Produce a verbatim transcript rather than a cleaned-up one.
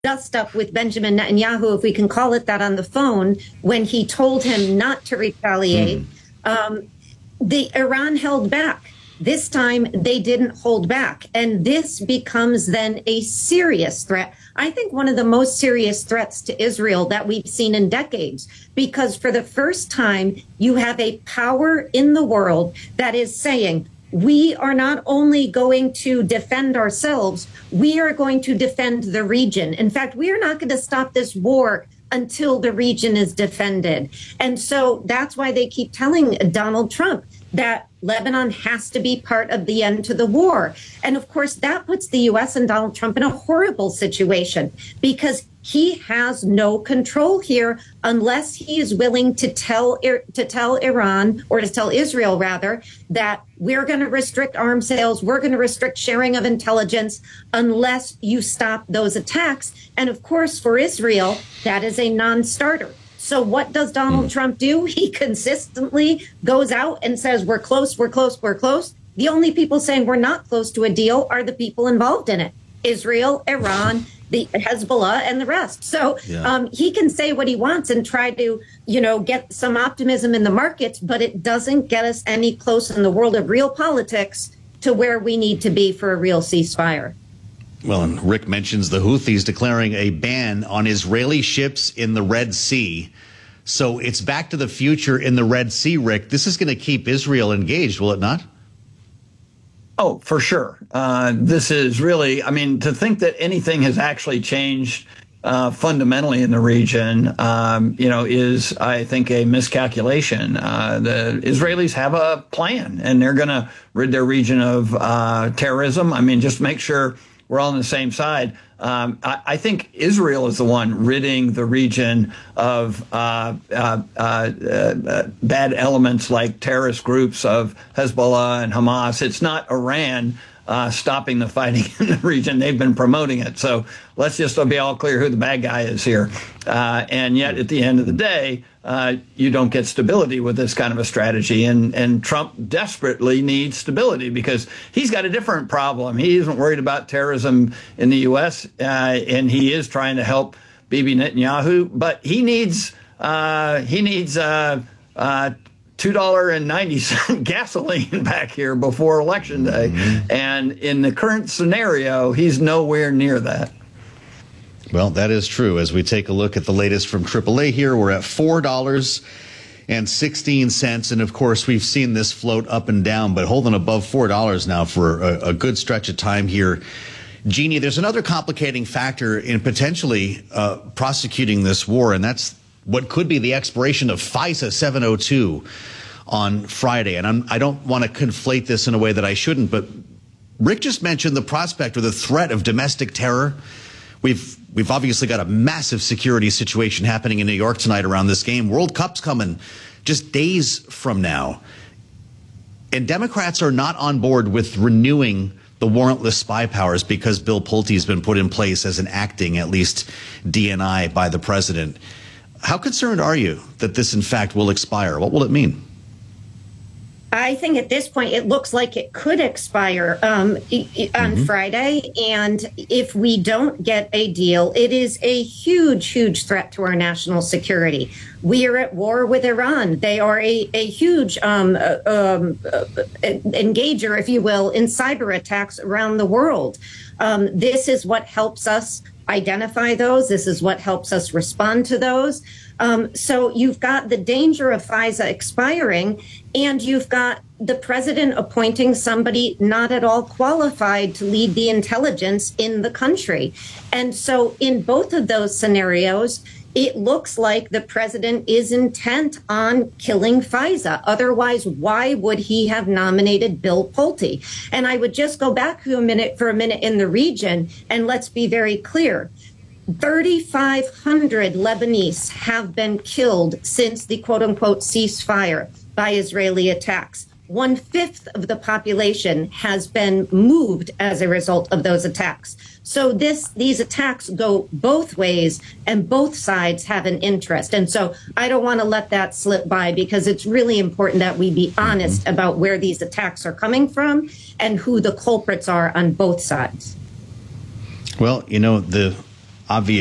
dust up with Benjamin Netanyahu, if we can call it that, on the phone when he told him not to retaliate. Mm. Um, the Iran held back. This time they didn't hold back. And this becomes then a serious threat. I think one of the most serious threats to Israel that we've seen in decades, because for the first time, you have a power in the world that is saying, we are not only going to defend ourselves, we are going to defend the region. In fact, we are not going to stop this war until the region is defended. And so that's why they keep telling Donald Trump that Lebanon has to be part of the end to the war. And of course, that puts the U S and Donald Trump in a horrible situation, because he has no control here unless he is willing to tell to tell Iran, or to tell Israel rather, that we're going to restrict arms sales, we're going to restrict sharing of intelligence unless you stop those attacks. And of course, for Israel, that is a non-starter. So what does Donald mm. Trump do? He consistently goes out and says, we're close, we're close, we're close. The only people saying we're not close to a deal are the people involved in it. Israel, Iran, the Hezbollah, and the rest. So yeah. um, he can say what he wants and try to, you know, get some optimism in the markets, but it doesn't get us any closer in the world of real politics to where we need to be for a real ceasefire. Well, and Rick mentions the Houthis declaring a ban on Israeli ships in the Red Sea. So it's back to the future in the Red Sea, Rick. This is going to keep Israel engaged, will it not? Oh, for sure. Uh, this is really, I mean, to think that anything has actually changed uh, fundamentally in the region, um, you know, is, I think, a miscalculation. Uh, the Israelis have a plan, and they're going to rid their region of uh, terrorism. I mean, just make sure we're all on the same side. Um, I, I think Israel is the one ridding the region of uh, uh, uh, uh, bad elements like terrorist groups of Hezbollah and Hamas. It's not Iran uh, stopping the fighting in the region. They've been promoting it. So let's just be all clear who the bad guy is here. Uh, and yet, at the end of the day, uh, you don't get stability with this kind of a strategy. And, and Trump desperately needs stability because he's got a different problem. He isn't worried about terrorism in the U S, uh, and he is trying to help Bibi Netanyahu. But he needs uh, he needs uh, uh, two dollars and ninety cents gasoline back here before Election Day. Mm-hmm. And in the current scenario, he's nowhere near that. Well, that is true. As we take a look at the latest from triple A here, we're at four dollars and sixteen cents. And of course, we've seen this float up and down, but holding above four dollars now for a, a good stretch of time here. Jeannie, there's another complicating factor in potentially uh, prosecuting this war, and that's what could be the expiration of FISA seven oh two on Friday. And I'm, I don't want to conflate this in a way that I shouldn't, but Rick just mentioned the prospect or the threat of domestic terror. We've we've obviously got a massive security situation happening in New York tonight around this game. World Cup's coming just days from now. And Democrats are not on board with renewing the warrantless spy powers because Bill Pulte has been put in place as an acting, at least, D N I by the president. How concerned are you that this, in fact, will expire? What will it mean? I think at this point, it looks like it could expire um, on mm-hmm. Friday. And if we don't get a deal, it is a huge, huge threat to our national security. We are at war with Iran. They are a, a huge um, uh, um, uh, engager, if you will, in cyber attacks around the world. Um, this is what helps us identify those. This is what helps us respond to those. Um, so you've got the danger of FISA expiring, and you've got the president appointing somebody not at all qualified to lead the intelligence in the country. And so in both of those scenarios, it looks like the president is intent on killing FISA. Otherwise, why would he have nominated Bill Pulte? And I would just go back to a minute for a minute in the region, and let's be very clear. thirty-five hundred Lebanese have been killed since the quote unquote ceasefire by Israeli attacks. One fifth of the population has been moved as a result of those attacks. So this these attacks go both ways, and both sides have an interest. And so I don't want to let that slip by, because it's really important that we be honest mm-hmm. about where these attacks are coming from and who the culprits are on both sides. Well, you know, the obviate